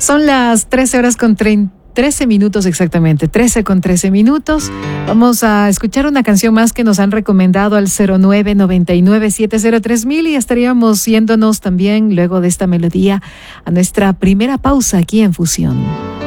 Son las 13 horas con 13 minutos exactamente, 13 con 13 minutos. Vamos a escuchar una canción más que nos han recomendado al 0999703000 y estaríamos yéndonos también luego de esta melodía a nuestra primera pausa aquí en Fusión.